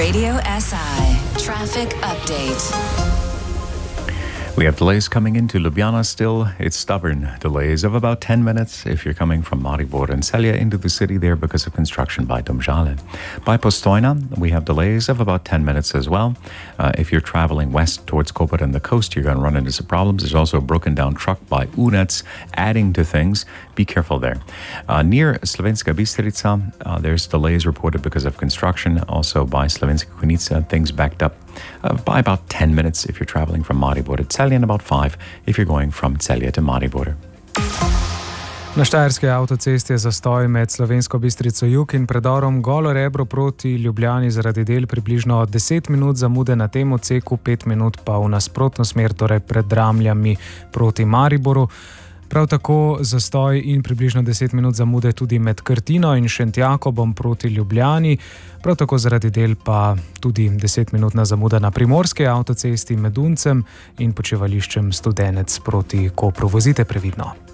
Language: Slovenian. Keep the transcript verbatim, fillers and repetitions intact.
Radio S I Traffic Update. We have delays coming into Ljubljana still. It's stubborn delays of about ten minutes if you're coming from Maribor and Celje into the city there because of construction by Domžale. By Postojna, we have delays of about ten minutes as well. Uh, if you're traveling west towards Koper and the coast, you're going to run into some problems. There's also a broken down truck by Unec adding to things. Be careful there. Uh, near Slovenska Bistrica, uh, there's delays reported because of construction. Also by Slovenska Konjica, things backed up uh, by about ten minutes if you're traveling from Maribor to Celje, and about five if you're going from Celje to Maribor. Na štajerski avtocesti je zastoj med Slovensko Bistrico jug in predorom Golo Rebro proti Ljubljani zaradi del približno deset minut zamude na tem odseku, pet minut pa v nasprotno smer, torej pred Dramljami proti Mariboru. Prav tako zastoj in približno deset minut zamude tudi med Krtino in Šentjakobom proti Ljubljani. Prav tako zaradi del pa tudi desetminutna zamuda na primorski avtocesti med Uncem in počivališčem Studenec proti Kopru. Vozite previdno.